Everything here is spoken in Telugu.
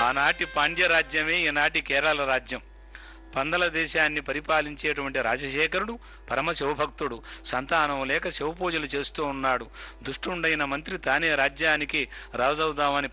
ఆనాటి పాండ్య రాజ్యమే ఈనాటి కేరళ రాజ్యం. పందల దేశాన్ని పరిపాలించేటువంటి రాజశేఖరుడు పరమ శివభక్తుడు. సంతానం లేక శివపూజలు చేస్తూ ఉన్నాడు. దుష్టుండైన మంత్రి తానే రాజ్యానికి రాజవుదామని